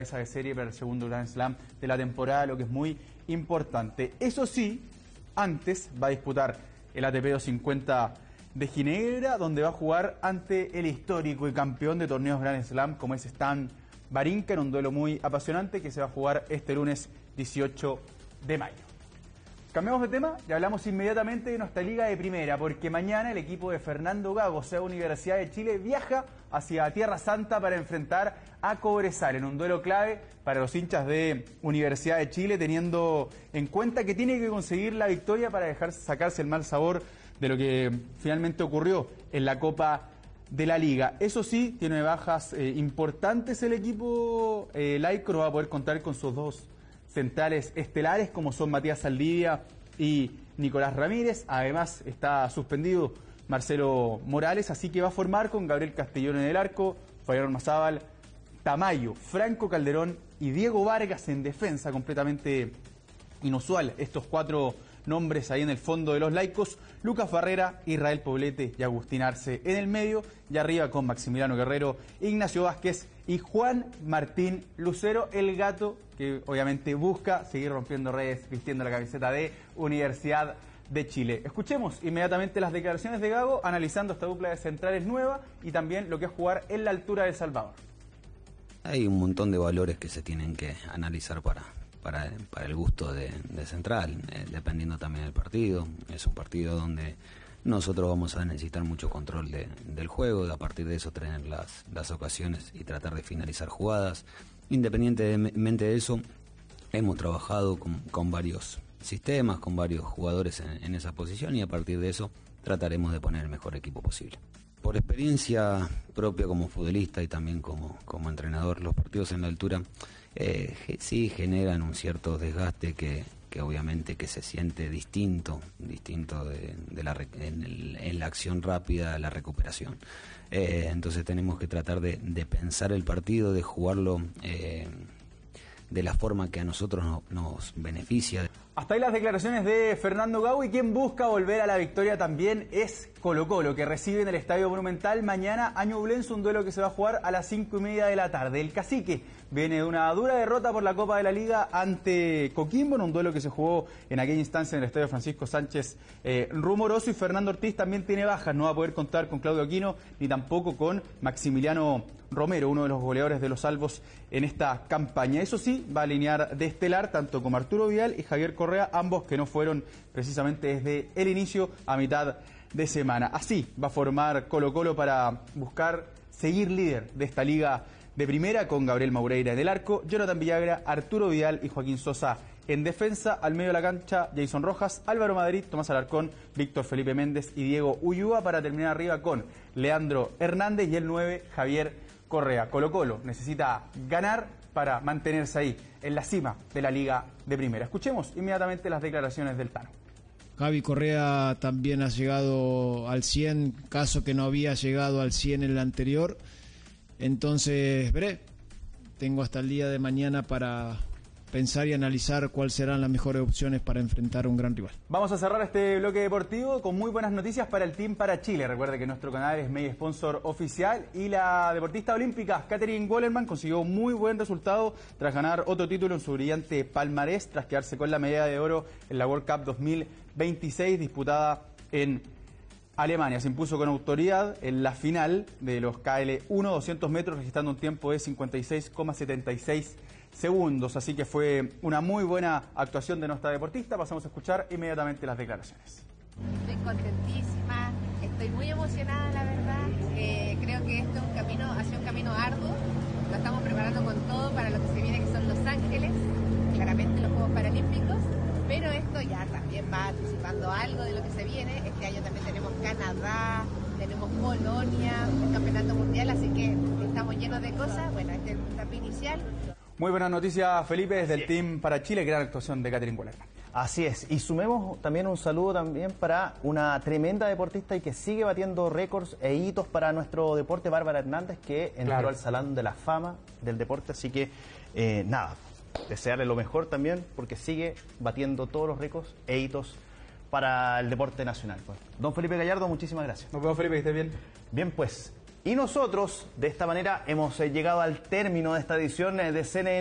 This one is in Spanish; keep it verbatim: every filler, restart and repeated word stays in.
esa de serie para el segundo Grand Slam de la temporada, lo que es muy importante. Eso sí, antes va a disputar el A T P doscientos cincuenta de Ginebra, donde va a jugar ante el histórico y campeón de torneos Grand Slam, como es Stan Wawrinka, en un duelo muy apasionante que se va a jugar este lunes dieciocho de mayo. Cambiamos de tema y hablamos inmediatamente de nuestra liga de primera, porque mañana el equipo de Fernando Gago, o sea, Universidad de Chile, viaja hacia Tierra Santa para enfrentar a Cobresal en un duelo clave para los hinchas de Universidad de Chile, teniendo en cuenta que tiene que conseguir la victoria para dejar sacarse el mal sabor de lo que finalmente ocurrió en la Copa de la Liga. Eso sí, tiene bajas eh, importantes el equipo eh, laico, no va a poder contar con sus dos centrales estelares como son Matías Saldivia y Nicolás Ramírez. Además está suspendido Marcelo Morales, así que va a formar con Gabriel Castellón en el arco, Fabián Ormazábal, Tamayo, Franco Calderón y Diego Vargas en defensa. Completamente inusual estos cuatro nombres ahí en el fondo de los laicos. Lucas Barrera, Israel Poblete y Agustín Arce en el medio, y arriba con Maximiliano Guerrero, Ignacio Vázquez y Juan Martín Lucero, el gato que obviamente busca seguir rompiendo redes vistiendo la camiseta de Universidad de Chile. Escuchemos inmediatamente las declaraciones de Gago analizando esta dupla de centrales nueva y también lo que es jugar en la altura de El Salvador. Hay un montón de valores que se tienen que analizar para Para, para el gusto de, de Central, eh, dependiendo también del partido. Es un partido donde nosotros vamos a necesitar mucho control de, del juego, de a partir de eso tener las, las ocasiones y tratar de finalizar jugadas. Independientemente de eso, hemos trabajado con, con varios sistemas, con varios jugadores en, en esa posición, y a partir de eso trataremos de poner el mejor equipo posible. Por experiencia propia como futbolista y también como, como entrenador, los partidos en la altura eh, sí generan un cierto desgaste que, que obviamente que se siente distinto, distinto de, de la, en, el, en la acción rápida, la recuperación. Eh, entonces tenemos que tratar de, de pensar el partido, de jugarlo eh, de la forma que a nosotros no, nos beneficia. Hasta ahí las declaraciones de Fernando Gago, y quien busca volver a la victoria también es Colo-Colo, que recibe en el Estadio Monumental mañana a Ñublense, un duelo que se va a jugar a las cinco y media de la tarde. El Cacique viene de una dura derrota por la Copa de la Liga ante Coquimbo, en un duelo que se jugó en aquella instancia en el Estadio Francisco Sánchez eh, Rumoroso, y Fernando Ortiz también tiene bajas, no va a poder contar con Claudio Aquino ni tampoco con Maximiliano Romero, uno de los goleadores de los salvos en esta campaña. Eso sí, va a alinear de estelar tanto como Arturo Vidal y Javier Correa, ambos que no fueron precisamente desde el inicio a mitad de semana. Así va a formar Colo-Colo para buscar seguir líder de esta liga de primera, con Gabriel Maureira en el arco, Jonathan Villagra, Arturo Vidal y Joaquín Sosa en defensa. Al medio de la cancha, Jason Rojas, Álvaro Madrid, Tomás Alarcón, Víctor Felipe Méndez y Diego Ulloa, para terminar arriba con Leandro Hernández y el nueve, Javier Correa. Colo-Colo necesita ganar para mantenerse ahí en la cima de la liga de primera. Escuchemos inmediatamente las declaraciones del Tano. Javi Correa también ha llegado al cien, caso que no había llegado al cien en el anterior. Entonces, veré, tengo hasta el día de mañana para pensar y analizar cuáles serán las mejores opciones para enfrentar a un gran rival. Vamos a cerrar este bloque deportivo con muy buenas noticias para el Team para Chile. Recuerde que nuestro canal es medio sponsor oficial, y la deportista olímpica Katherine Wallerman consiguió muy buen resultado tras ganar otro título en su brillante palmarés, tras quedarse con la medalla de oro en la World Cup dos mil veintiséis disputada en Alemania. Se impuso con autoridad en la final de los K L uno, doscientos metros, registrando un tiempo de cincuenta y seis coma setenta y seis segundos. Así que fue una muy buena actuación de nuestra deportista. Pasamos a escuchar inmediatamente las declaraciones. Estoy contentísima, estoy muy emocionada, la verdad. Eh, creo que esto es un camino, ha sido un camino arduo. Lo estamos preparando con todo para lo que se viene, que son Los Ángeles, claramente los Juegos Paralímpicos. Pero esto ya también va anticipando algo de lo que se viene. Este año también tenemos Canadá, tenemos Polonia, el Campeonato Mundial, así que estamos llenos de cosas. Bueno, este es el puntapié inicial. Muy buenas noticias, Felipe, desde el Team para Chile. Gran actuación de Katherine Wallerman. Así es, y sumemos también un saludo también para una tremenda deportista y que sigue batiendo récords e hitos para nuestro deporte, Bárbara Hernández, que entró Claro. al Salón de la Fama del deporte. Así que, eh, nada, desearle lo mejor también, porque sigue batiendo todos los récords e hitos para el deporte nacional. Pues. Don Felipe Gallardo, muchísimas gracias. Nos vemos, Felipe, que estés bien. Bien, pues, Y nosotros, de esta manera, hemos eh, llegado al término de esta edición eh, de C N N